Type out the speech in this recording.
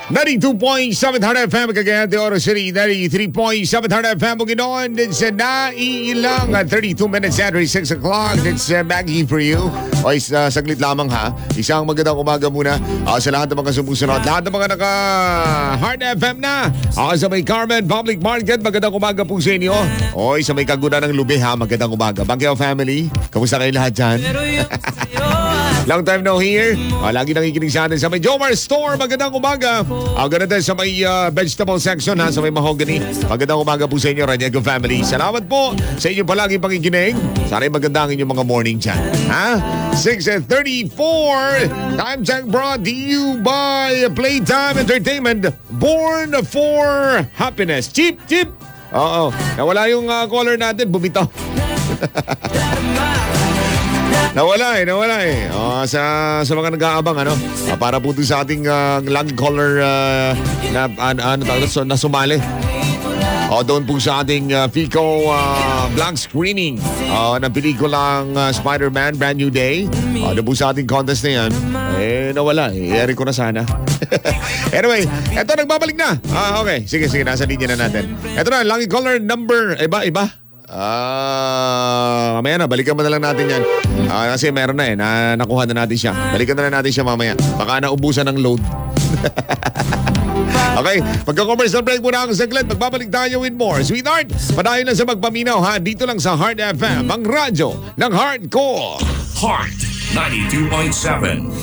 92.7 Hard FM Cagayan de Oro City, 93.7 Hard FM Bukidnon. It's naiilang 32 minutes after 6 o'clock. It's Maggie for you. O saglit lamang ha. Isang magandang umaga muna sa lahat ng mga sumusunod. Lahat ng mga naka Hard FM na. Sa may Carmen Public Market, magandang umaga po sa inyo. O sa may Kagunan ng Lubi ha, magandang umaga. Baguio family, kamusta kayo lahat dyan? Long time no here. Lagi nakikinig sa atin sa may Jomar Store. Magandang umaga. Ganun din sa may vegetable section ha, sa may mahogany. Magandang umaga po sa inyo, Raniego family. Salamat po sa inyo palagi pakikinig. Sana'y maganda ang inyong mga morning dyan. Ha? 6:34. Time check brought to you by Playtime Entertainment. Born for happiness. Chip, chip. Oo. Nawala yung caller natin. Bumitaw. Nawala eh. Sa mga nag-aabang para po sa ating long caller na sumali. Doon po sa ating FICO blank screening ng pelikulang Spider-Man Brand New Day. Doon po sa ating contest na yan. Nawala eh. I-air ko na sana. Anyway, eto nagbabalik na. Okay. Sige. Nasa linya na natin. Eto na, long caller number. Iba? Mamaya na, balikan mo na lang natin yan. Kasi meron na nakuha na natin siya. Balikan na lang natin siya mamaya. Baka naubusan ng load. Okay, magka-commercial break muna ang saglit. Magbabalik tayo with more. Sweetheart, padayon lang sa magpaminaw ha. Dito lang sa Heart FM, ang radyo ng Hardcore. Heart 92.7